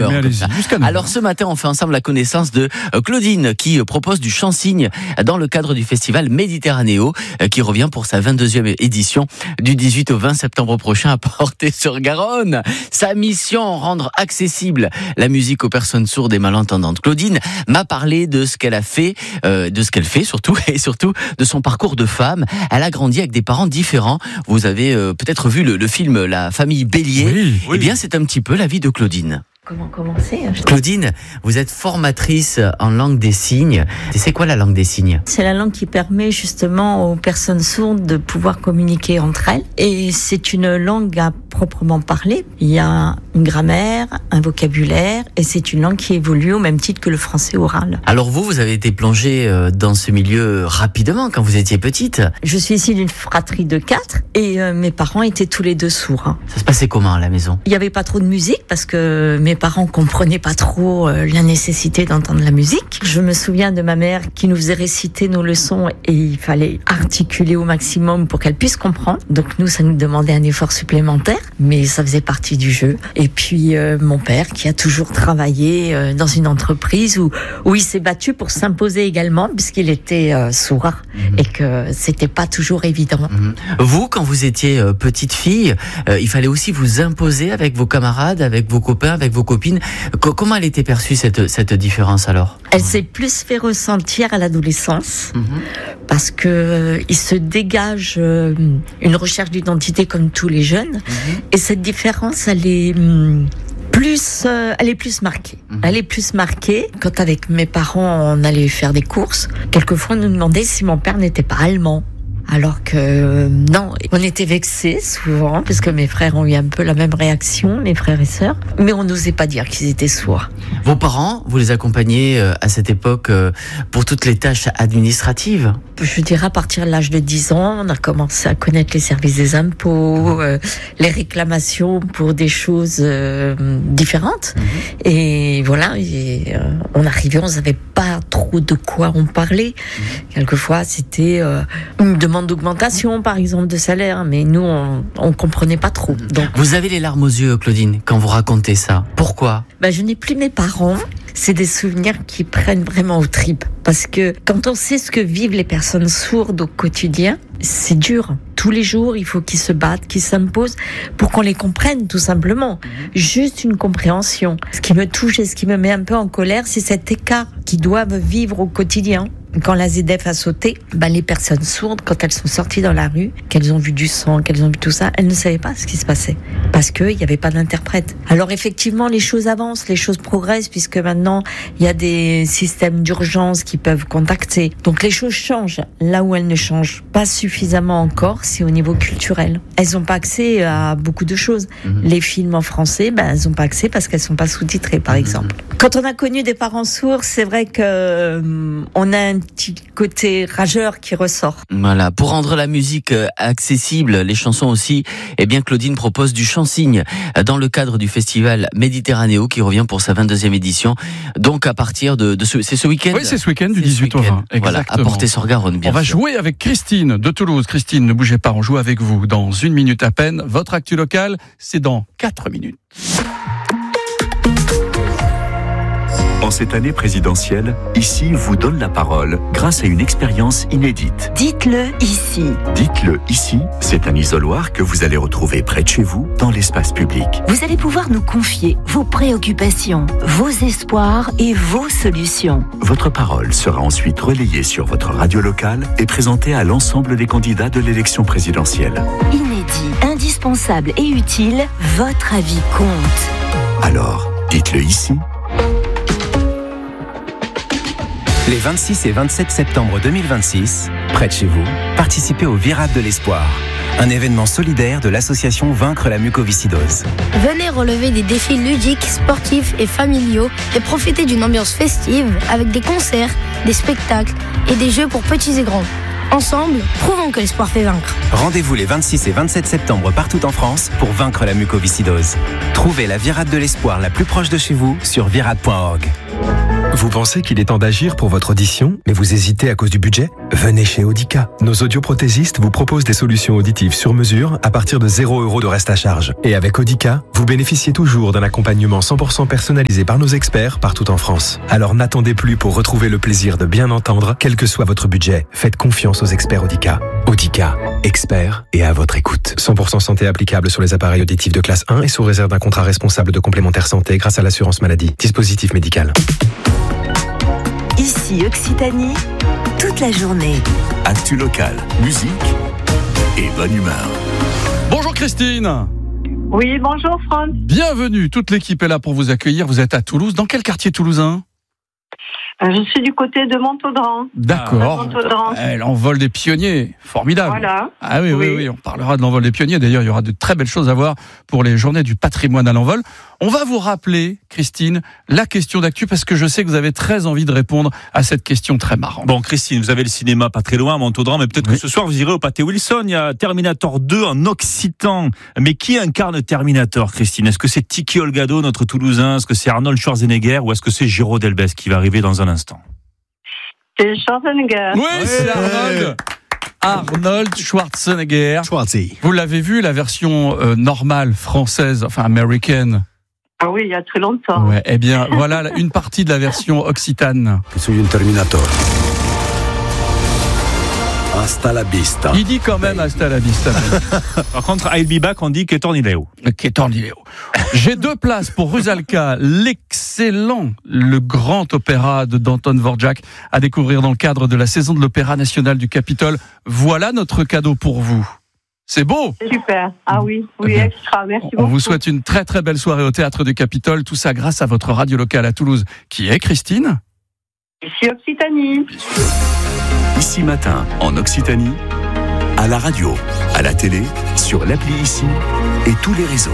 Mais allez-y, jusqu'à 9h. Alors ce matin, on fait ensemble la connaissance de Claudine qui propose du chant-cygne dans le cadre du festival Méditerranéo qui revient pour sa 22e édition du 18 au 20 septembre prochain à Portet-sur-Garonne. Sa mission, rendre accessible la musique aux personnes sourdes et malentendantes. Claudine m'a parlé de ce qu'elle a fait, de ce qu'elle fait surtout, et surtout de son parcours de femme. Elle a grandi avec des parents différents. Vous avez peut-être vu le film La famille Bélier. Oui. Eh bien, c'est un petit peu la vie de Claudine. Comment commencer? Claudine, vous êtes formatrice en langue des signes. C'est quoi la langue des signes? C'est la langue qui permet justement aux personnes sourdes de pouvoir communiquer entre elles. Et c'est une langue à proprement parler. Il y a une grammaire, un vocabulaire, et c'est une langue qui évolue au même titre que le français oral. Alors vous avez été plongée dans ce milieu rapidement quand vous étiez petite. Je suis issue d'une fratrie de 4 et mes parents étaient tous les deux sourds. Ça se passait comment à la maison? Il n'y avait pas trop de musique parce que mes parents comprenaient pas trop la nécessité d'entendre la musique. Je me souviens de ma mère qui nous faisait réciter nos leçons et il fallait articuler au maximum pour qu'elle puisse comprendre. Donc nous, ça nous demandait un effort supplémentaire, mais ça faisait partie du jeu. Et puis mon père qui a toujours travaillé dans une entreprise où il s'est battu pour s'imposer également puisqu'il était sourd et que c'était pas toujours évident. Vous, quand vous étiez petite fille, il fallait aussi vous imposer avec vos camarades, avec vos copains, avec vos copines. Comment elle était perçue cette différence alors? Elle s'est plus fait ressentir à l'adolescence parce que il se dégage une recherche d'identité comme tous les jeunes et cette différence elle est plus marquée. Elle est plus marquée. Quand avec mes parents on allait faire des courses, quelquefois on nous demandait si mon père n'était pas allemand. Alors que non, on était vexés souvent parce que mes frères ont eu un peu la même réaction, mes frères et sœurs, mais on n'osait pas dire qu'ils étaient sourds. Vos parents, vous les accompagnez à cette époque pour toutes les tâches administratives? Je dirais à partir de l'âge de 10 ans, on a commencé à connaître les services des impôts, les réclamations pour des choses différentes. Et voilà, on arrivait, on savait pas trop de quoi on parlait. Quelquefois, c'était une demande d'augmentation, par exemple, de salaire, mais nous, on comprenait pas trop. Donc, vous avez les larmes aux yeux, Claudine, quand vous racontez ça. Pourquoi? Je n'ai plus mes parents. C'est des souvenirs qui prennent vraiment aux tripes. Parce que quand on sait ce que vivent les personnes sourdes au quotidien, c'est dur. Tous les jours, il faut qu'ils se battent, qu'ils s'imposent pour qu'on les comprenne, tout simplement. Juste une compréhension. Ce qui me touche et ce qui me met un peu en colère, c'est cet écart qu'ils doivent vivre au quotidien. Quand la ZDF a sauté, les personnes sourdes, quand elles sont sorties dans la rue, qu'elles ont vu du sang, qu'elles ont vu tout ça, elles ne savaient pas ce qui se passait. Parce qu'il n'y avait pas d'interprète. Alors effectivement, les choses avancent, les choses progressent, puisque maintenant, il y a des systèmes d'urgence qui peuvent contacter. Donc les choses changent. Là où elles ne changent pas suffisamment encore, c'est au niveau culturel. Elles n'ont pas accès à beaucoup de choses. Les films en français, elles n'ont pas accès parce qu'elles ne sont pas sous-titrées, par exemple. Quand on a connu des parents sourds, c'est vrai que on a un petit côté rageur qui ressort. Voilà, pour rendre la musique accessible, les chansons aussi, Claudine propose du chant-cygne dans le cadre du festival Méditerranéo qui revient pour sa 22e édition. Donc à partir c'est ce week-end? Oui, c'est ce week-end du 18 au 20. Voilà, à Portet-sur-Garonne, bien sûr. On va jouer avec Christine de Toulouse. Christine, ne bougez pas, on joue avec vous dans 1 minute à peine. Votre actu locale, c'est dans 4 minutes. En cette année présidentielle, Ici vous donne la parole grâce à une expérience inédite. Dites-le ici. Dites-le ici, c'est un isoloir que vous allez retrouver près de chez vous, dans l'espace public. Vous allez pouvoir nous confier vos préoccupations, vos espoirs et vos solutions. Votre parole sera ensuite relayée sur votre radio locale et présentée à l'ensemble des candidats de l'élection présidentielle. Inédit, indispensable et utile, votre avis compte. Alors, dites-le ici. Les 26 et 27 septembre 2026, près de chez vous, participez au Virade de l'Espoir, un événement solidaire de l'association Vaincre la mucoviscidose. Venez relever des défis ludiques, sportifs et familiaux et profiter d'une ambiance festive avec des concerts, des spectacles et des jeux pour petits et grands. Ensemble, prouvons que l'espoir fait vaincre. Rendez-vous les 26 et 27 septembre partout en France pour vaincre la mucoviscidose. Trouvez la Virade de l'Espoir la plus proche de chez vous sur virade.org. Vous pensez qu'il est temps d'agir pour votre audition, mais vous hésitez à cause du budget ? Venez chez Audica. Nos audioprothésistes vous proposent des solutions auditives sur mesure à partir de 0 € de reste à charge. Et avec Audica, vous bénéficiez toujours d'un accompagnement 100% personnalisé par nos experts partout en France. Alors n'attendez plus pour retrouver le plaisir de bien entendre, quel que soit votre budget. Faites confiance aux experts Audica. Audica, experts et à votre écoute. 100% santé applicable sur les appareils auditifs de classe 1 et sous réserve d'un contrat responsable de complémentaire santé grâce à l'assurance maladie. Dispositif médical. Ici Occitanie, toute la journée. Actu local, musique et bonne humeur. Bonjour Christine. Oui, bonjour Franck. Bienvenue, toute l'équipe est là pour vous accueillir. Vous êtes à Toulouse. Dans quel quartier toulousain ? Je suis du côté de Montaudran. D'accord. L'envol des pionniers, formidable. Voilà. Ah oui, on parlera de l'envol des pionniers. D'ailleurs, il y aura de très belles choses à voir pour les journées du patrimoine à l'envol. On va vous rappeler, Christine, la question d'actu, parce que je sais que vous avez très envie de répondre à cette question très marrante. Bon, Christine, vous avez le cinéma pas très loin, à Montaudran, mais peut-être que ce soir vous irez au Pâté Wilson. Il y a Terminator 2 en occitan. Mais qui incarne Terminator, Christine ? Est-ce que c'est Tiki Olgado, notre Toulousain ? Est-ce que c'est Arnold Schwarzenegger ? Ou est-ce que c'est Giro Delbes qui va arriver dans un instant ? C'est Schwarzenegger. Oui, c'est Arnold Schwarzenegger. Vous l'avez vu, la version normale, française, enfin américaine ? Ah oui, il y a très longtemps. Ouais, eh bien, voilà une partie de la version occitane. Je suis un Terminator. Hasta la vista. Il dit quand même hasta la vista. Par contre, I'll be back, on dit que Tornileo. J'ai 2 places pour Rusalka, l'excellent, le grand opéra de Danton Dvorak à découvrir dans le cadre de la saison de l'Opéra National du Capitole. Voilà notre cadeau pour vous. C'est beau. C'est super. Ah oui, extra. Merci beaucoup. On vous souhaite une très très belle soirée au Théâtre du Capitole. Tout ça grâce à votre radio locale à Toulouse, qui est Christine. Ici Occitanie. Ici Matin, en Occitanie, à la radio, à la télé, sur l'appli Ici et tous les réseaux.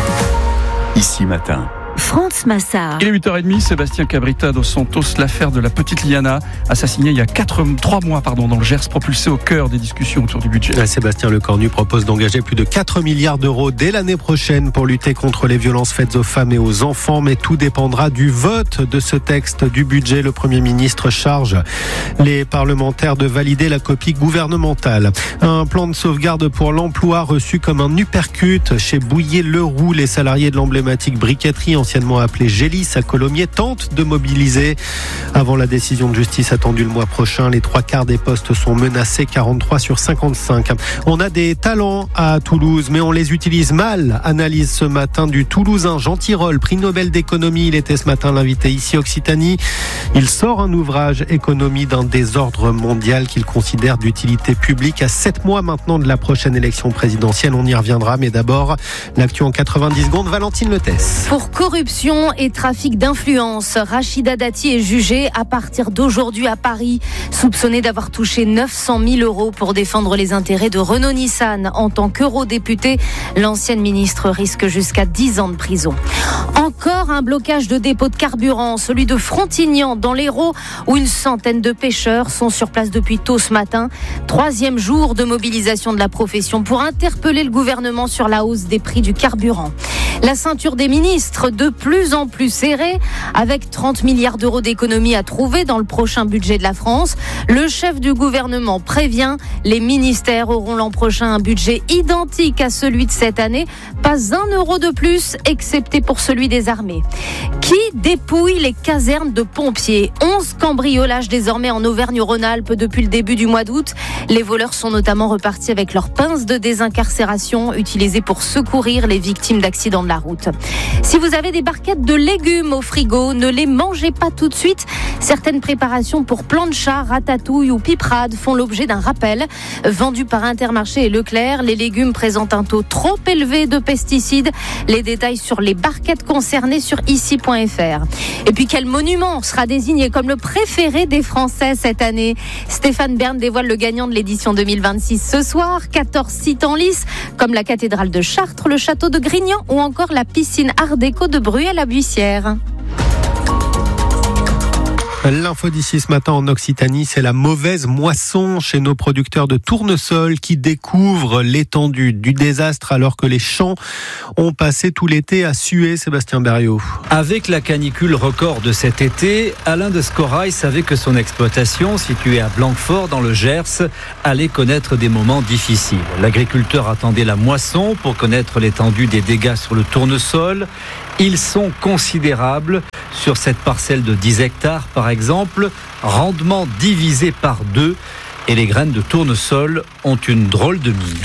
Ici Matin. France Massard. Il est 8h30, Sébastien Cabrita dos Santos, l'affaire de la petite Liana, assassinée il y a 3 mois dans le Gers, propulsée au cœur des discussions autour du budget. Sébastien Lecornu propose d'engager plus de 4 milliards d'euros dès l'année prochaine pour lutter contre les violences faites aux femmes et aux enfants, mais tout dépendra du vote de ce texte du budget. Le Premier ministre charge les parlementaires de valider la copie gouvernementale. Un plan de sauvegarde pour l'emploi reçu comme un uppercut chez Bouillet-Leroux. Les salariés de l'emblématique briqueterie anciennement appelé Gélis à Colomiers, tente de mobiliser. Avant la décision de justice attendue le mois prochain, les 3/4 des postes sont menacés, 43 sur 55. On a des talents à Toulouse, mais on les utilise mal. Analyse ce matin du Toulousain Jean Tirole, prix Nobel d'économie. Il était ce matin l'invité ici Occitanie. Il sort un ouvrage Économie d'un désordre mondial qu'il considère d'utilité publique à 7 mois maintenant de la prochaine élection présidentielle. On y reviendra, mais d'abord, l'actu en 90 secondes. Valentine Letès. Pour corruption et trafic d'influence, Rachida Dati est jugée à partir d'aujourd'hui à Paris, soupçonnée d'avoir touché 900 000 € pour défendre les intérêts de Renault-Nissan. En tant qu'eurodéputée, l'ancienne ministre risque jusqu'à 10 ans de prison. Encore un blocage de dépôt de carburant, celui de Frontignan dans l'Hérault, où une centaine de pêcheurs sont sur place depuis tôt ce matin. 3e jour de mobilisation de la profession pour interpeller le gouvernement sur la hausse des prix du carburant. La ceinture des ministres de plus en plus serrée, avec 30 milliards d'euros d'économies à trouver dans le prochain budget de la France. Le chef du gouvernement prévient, les ministères auront l'an prochain un budget identique à celui de cette année. Pas 1 euro de plus, excepté pour celui des armées. Qui dépouille les casernes de pompiers ? 11 cambriolages désormais en Auvergne-Rhône-Alpes depuis le début du mois d'août. Les voleurs sont notamment repartis avec leurs pinces de désincarcération utilisées pour secourir les victimes d'accidents de la route. Si vous avez des barquettes de légumes au frigo, ne les mangez pas tout de suite. Certaines préparations pour plancha, ratatouille ou piperade font l'objet d'un rappel. Vendus par Intermarché et Leclerc, les légumes présentent un taux trop élevé de pesticides. Les détails sur les barquettes concernées sur ici.fr. Et puis quel monument sera désigné comme le préféré des Français cette année ? Stéphane Bern dévoile le gagnant de l'édition 2026 ce soir. 14 sites en lice, comme la cathédrale de Chartres, le château de Grignan ou encore la piscine Art déco de Bruay-la-Buissière. L'info d'ici ce matin en Occitanie, c'est la mauvaise moisson chez nos producteurs de tournesol qui découvrent l'étendue du désastre alors que les champs ont passé tout l'été à suer. Sébastien Berriot. Avec la canicule record de cet été, Alain de Scorail savait que son exploitation, située à Blanquefort dans le Gers, allait connaître des moments difficiles. L'agriculteur attendait la moisson pour connaître l'étendue des dégâts sur le tournesol. Ils sont considérables. Sur cette parcelle de 10 hectares, par exemple, rendement divisé par 2 et les graines de tournesol ont une drôle de mine.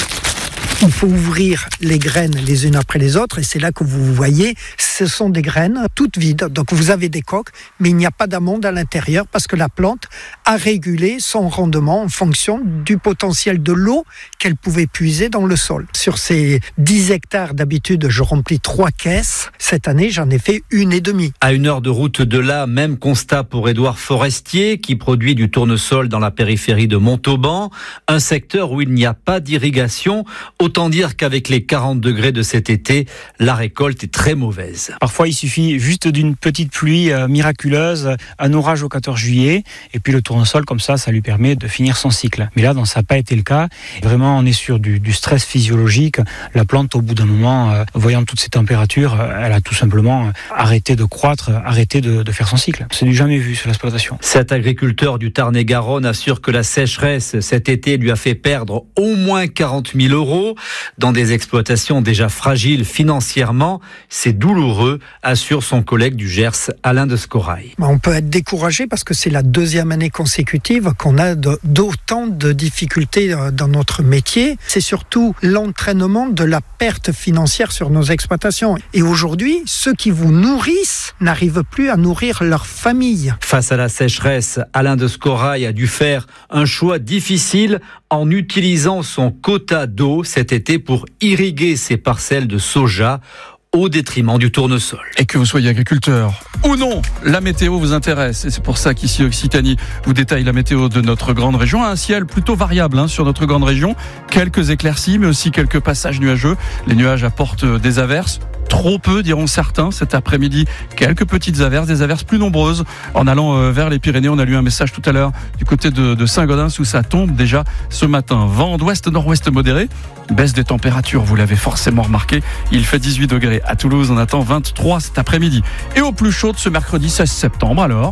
Il faut ouvrir les graines les unes après les autres et c'est là que vous voyez, ce sont des graines toutes vides. Donc vous avez des coques, mais il n'y a pas d'amandes à l'intérieur parce que la plante a régulé son rendement en fonction du potentiel de l'eau qu'elle pouvait puiser dans le sol. Sur ces 10 hectares d'habitude, je remplis 3 caisses. Cette année, j'en ai fait 1,5. À 1 heure de route de là, même constat pour Édouard Forestier qui produit du tournesol dans la périphérie de Montauban, un secteur où il n'y a pas d'irrigation. Autant dire qu'avec les 40 degrés de cet été, la récolte est très mauvaise. Parfois, il suffit juste d'une petite pluie miraculeuse, un orage au 14 juillet, et puis le tournesol, comme ça lui permet de finir son cycle. Mais là, ça n'a pas été le cas. Vraiment, on est sur du stress physiologique. La plante, au bout d'un moment, voyant toutes ces températures, elle a tout simplement arrêté de croître, arrêté de faire son cycle. C'est du jamais vu sur l'exploitation. Cet agriculteur du Tarn-et-Garonne assure que la sécheresse cet été lui a fait perdre au moins 40 000 euros. Dans des exploitations déjà fragiles financièrement, c'est douloureux, assure son collègue du Gers, Alain de Scorail. On peut être découragé parce que c'est la 2e année consécutive qu'on a d'autant de difficultés dans notre métier. C'est surtout l'entraînement de la perte financière sur nos exploitations. Et aujourd'hui, ceux qui vous nourrissent n'arrivent plus à nourrir leur famille. Face à la sécheresse, Alain de Scorail a dû faire un choix difficile en utilisant son quota d'eau cet été pour irriguer ses parcelles de soja au détriment du tournesol. Et que vous soyez agriculteur ou non, la météo vous intéresse. Et c'est pour ça qu'ici Occitanie vous détaille la météo de notre grande région. Un ciel plutôt variable sur notre grande région. Quelques éclaircies, mais aussi quelques passages nuageux. Les nuages apportent des averses. Trop peu, diront certains, cet après-midi. Quelques petites averses, des averses plus nombreuses. En allant vers les Pyrénées, on a lu un message tout à l'heure du côté de Saint-Gaudens où ça tombe déjà ce matin. Vent d'ouest-nord-ouest modéré. Baisse des températures, vous l'avez forcément remarqué. Il fait 18 degrés à Toulouse, on attend 23 cet après-midi. Et au plus chaud de ce mercredi 16 septembre, alors,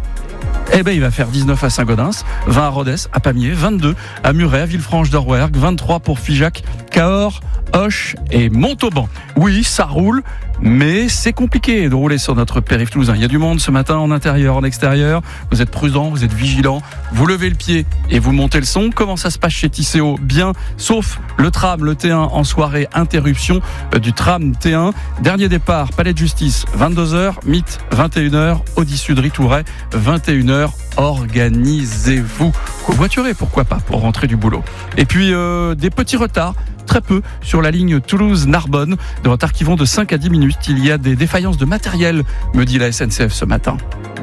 il va faire 19 à Saint-Gaudens, 20 à Rodez, à Pamiers, 22 à Muret, à Villefranche-d'Orwerg, 23 pour Figeac, Cahors, Auch et Montauban. Oui, ça roule, mais c'est compliqué de rouler sur notre périph' toulousain. Il y a du monde ce matin en intérieur, en extérieur. Vous êtes prudents, vous êtes vigilants. Vous levez le pied et vous montez le son. Comment ça se passe chez Tisséo? Bien, sauf le tram, le T1 en soirée. Interruption du tram T1. Dernier départ, Palais de Justice, 22h. Mythe, 21h. Audi Sud Ritouret, 21h. Organisez-vous. Covoiturez, pourquoi pas, pour rentrer du boulot. Et puis, des petits retards. Très peu sur la ligne Toulouse-Narbonne, des retards qui vont de 5 à 10 minutes. Il y a des défaillances de matériel, me dit la SNCF ce matin.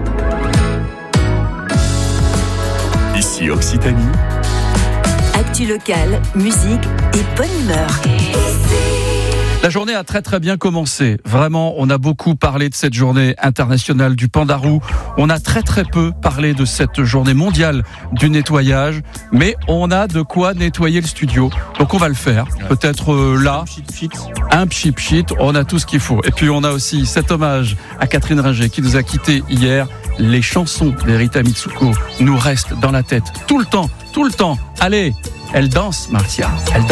Ici Occitanie. Actu locale, musique et bonne humeur. La journée a très très bien commencé. Vraiment, on a beaucoup parlé de cette journée internationale du pandarou. On a très très peu parlé de cette journée mondiale du nettoyage. Mais on a de quoi nettoyer le studio. Donc on va le faire. Peut-être là, un pchit-pchit. On a tout ce qu'il faut. Et puis on a aussi cet hommage à Catherine Ringer qui nous a quittés hier. Les chansons d'Erita Mitsuko nous restent dans la tête tout le temps. Allez, elle danse, Marcia. Elle danse.